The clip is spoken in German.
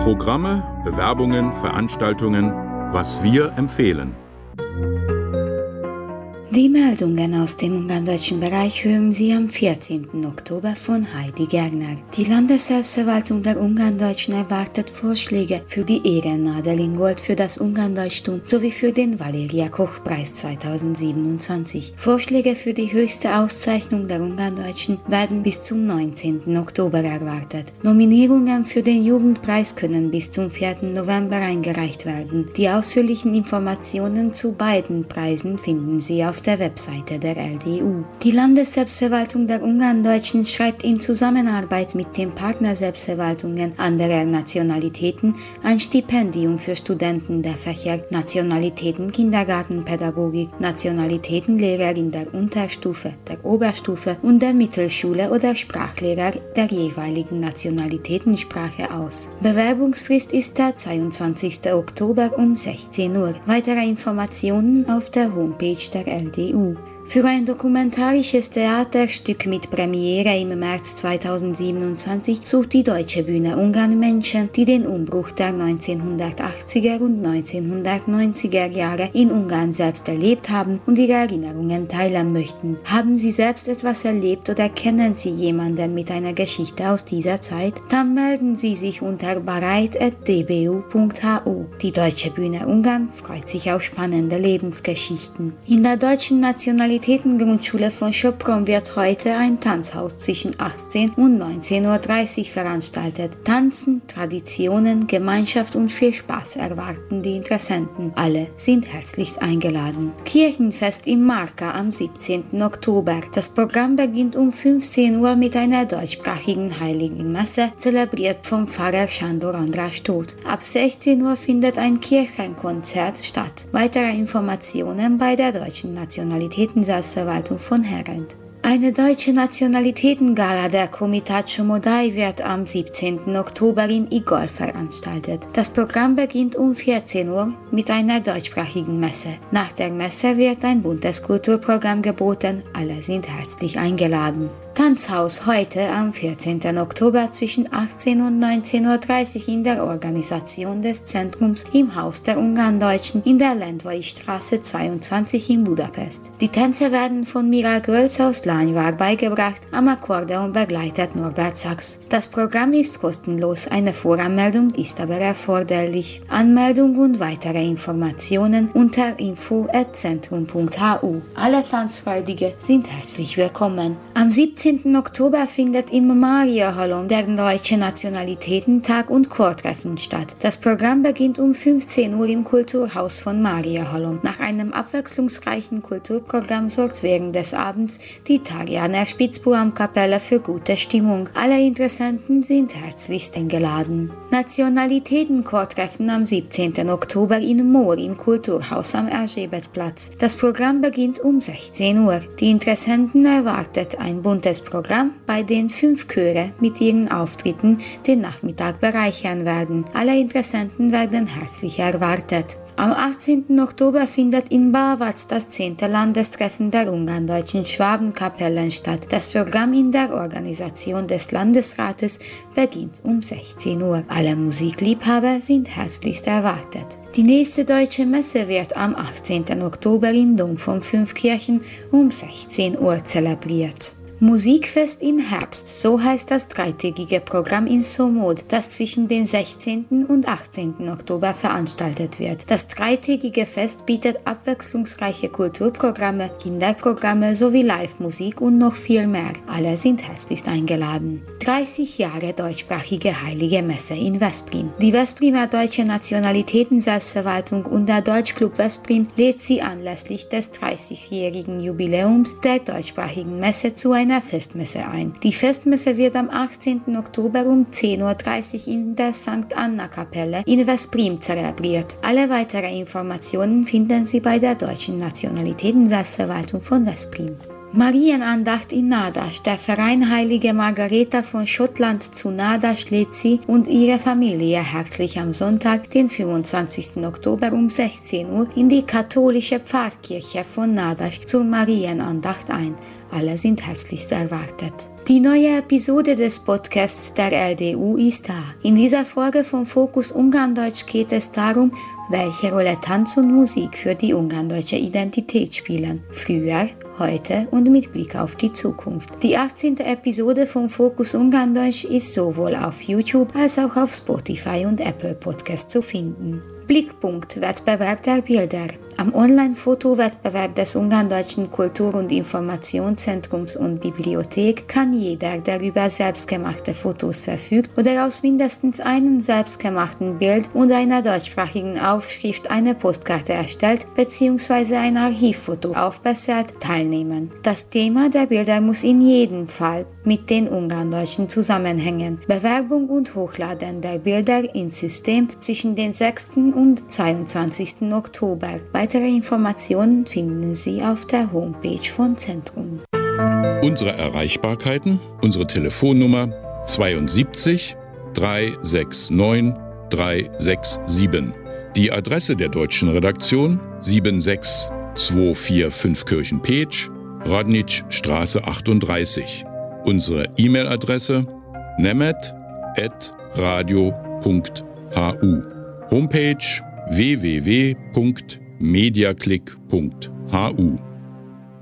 Programme, Bewerbungen, Veranstaltungen, was wir empfehlen. Die Meldungen aus dem ungarndeutschen Bereich hören Sie am 14. Oktober von Heidi Gerner. Die Landesselbstverwaltung der Ungarndeutschen erwartet Vorschläge für die Ehrennadel in Gold für das Ungarndeutschtum sowie für den Valeria-Koch-Preis 2027. Vorschläge für die höchste Auszeichnung der Ungarndeutschen werden bis zum 19. Oktober erwartet. Nominierungen für den Jugendpreis können bis zum 4. November eingereicht werden. Die ausführlichen Informationen zu beiden Preisen finden Sie auf der Webseite der LDU. Die Landesselbstverwaltung der Ungarndeutschen schreibt in Zusammenarbeit mit den Partnerselbstverwaltungen anderer Nationalitäten ein Stipendium für Studenten der Fächer Nationalitäten Kindergartenpädagogik, Nationalitäten Lehrer in der Unterstufe, der Oberstufe und der Mittelschule oder Sprachlehrer der jeweiligen Nationalitätensprache aus. Bewerbungsfrist ist der 22. Oktober um 16 Uhr. Weitere Informationen auf der Homepage der LDU. Für ein dokumentarisches Theaterstück mit Premiere im März 2027 sucht die Deutsche Bühne Ungarn Menschen, die den Umbruch der 1980er und 1990er Jahre in Ungarn selbst erlebt haben und ihre Erinnerungen teilen möchten. Haben Sie selbst etwas erlebt oder kennen Sie jemanden mit einer Geschichte aus dieser Zeit? Dann melden Sie sich unter bareit@dbu.hu. Die Deutsche Bühne Ungarn freut sich auf spannende Lebensgeschichten. In der deutschen Nationalitätengrundschule von Sopron wird heute ein Tanzhaus zwischen 18 und 19:30 Uhr veranstaltet. Tanzen, Traditionen, Gemeinschaft und viel Spaß erwarten die Interessenten. Alle sind herzlichst eingeladen. Kirchenfest im Marka am 17. Oktober. Das Programm beginnt um 15 Uhr mit einer deutschsprachigen Heiligen Messe, zelebriert vom Pfarrer Sándor András Tóth. Ab 16 Uhr findet ein Kirchenkonzert statt. Weitere Informationen bei der Deutschen Nationalitätenselbstverwaltung von Herent. Eine deutsche Nationalitätengala der Komitatscho Modai wird am 17. Oktober in Igol veranstaltet. Das Programm beginnt um 14 Uhr mit einer deutschsprachigen Messe. Nach der Messe wird ein buntes Kulturprogramm geboten. Alle sind herzlich eingeladen. Tanzhaus heute am 14. Oktober zwischen 18 und 19:30 Uhr in der Organisation des Zentrums im Haus der Ungarndeutschen in der Lendvai-Straße 22 in Budapest. Die Tänze werden von Mira Gölz aus Lányvár beigebracht, am Akkordeon begleitet Norbert Sachs. Das Programm ist kostenlos, eine Voranmeldung ist aber erforderlich. Anmeldung und weitere Informationen unter info@zentrum.hu. Alle Tanzfreudige sind herzlich willkommen. Am 17. Oktober findet im Mariahallon der Deutsche Nationalitätentag und Chortreffen statt. Das Programm beginnt um 15 Uhr im Kulturhaus von Mariahallon. Nach einem abwechslungsreichen Kulturprogramm sorgt während des Abends die Tarjaner Spitzbuam-Kapelle für gute Stimmung. Alle Interessenten sind herzlichst eingeladen. Nationalitäten-Chortreffen am 17. Oktober in Moor im Kulturhaus am Erzsébetplatz. Das Programm beginnt um 16 Uhr. Die Interessenten erwartet ein buntes Programm, bei dem 5 Chöre mit ihren Auftritten den Nachmittag bereichern werden. Alle Interessenten werden herzlich erwartet. Am 18. Oktober findet in Bávac das 10. Landestreffen der ungarndeutschen Schwabenkapellen statt. Das Programm in der Organisation des Landesrates beginnt um 16 Uhr. Alle Musikliebhaber sind herzlichst erwartet. Die nächste deutsche Messe wird am 18. Oktober in Dom von Fünfkirchen um 16 Uhr zelebriert. Musikfest im Herbst, so heißt das dreitägige Programm in Somod, das zwischen den 16. und 18. Oktober veranstaltet wird. Das dreitägige Fest bietet abwechslungsreiche Kulturprogramme, Kinderprogramme sowie Live-Musik und noch viel mehr. Alle sind herzlichst eingeladen. 30 Jahre deutschsprachige Heilige Messe in Veszprém. Die Veszprémer Deutsche Nationalitätenselbstverwaltung und der Deutschclub Veszprém lädt sie anlässlich des 30-jährigen Jubiläums der deutschsprachigen Messe zu einer Festmesse ein. Die Festmesse wird am 18. Oktober um 10:30 Uhr in der St. Anna-Kapelle in Veszprém zelebriert. Alle weitere Informationen finden Sie bei der Deutschen Nationalitätenselbstverwaltung von Veszprém. Marienandacht in Nadasch. Der Verein Heilige Margareta von Schottland zu Nadasch lädt Sie und Ihre Familie herzlich am Sonntag, den 25. Oktober um 16 Uhr in die katholische Pfarrkirche von Nadasch zur Marienandacht ein. Alle sind herzlichst erwartet. Die neue Episode des Podcasts der LDU ist da. In dieser Folge von Fokus Ungarndeutsch geht es darum, welche Rolle Tanz und Musik für die ungardeutsche Identität spielen. Früher, heute und mit Blick auf die Zukunft. Die 18. Episode von Fokus Ungarndeutsch ist sowohl auf YouTube als auch auf Spotify und Apple Podcasts zu finden. Blickpunkt Wettbewerb der Bilder. Am Online-Fotowettbewerb des Ungarndeutschen Kultur- und Informationszentrums und Bibliothek kann jeder, der über selbstgemachte Fotos verfügt oder aus mindestens einem selbstgemachten Bild und einer deutschsprachigen Aufschrift eine Postkarte erstellt bzw. ein Archivfoto aufbessert, teilnehmen. Das Thema der Bilder muss in jedem Fall mit den Ungarndeutschen zusammenhängen. Bewerbung und Hochladen der Bilder ins System zwischen den 6. und 22. Oktober. Weitere Informationen finden Sie auf der Homepage von Zentrum. Unsere Erreichbarkeiten, unsere Telefonnummer 72 369 367. Die Adresse der deutschen Redaktion 76245 Kirchenpetsch, Radničstraße 38. Unsere E-Mail-Adresse nemet@radio.hu. Homepage www.mediaclick.hu.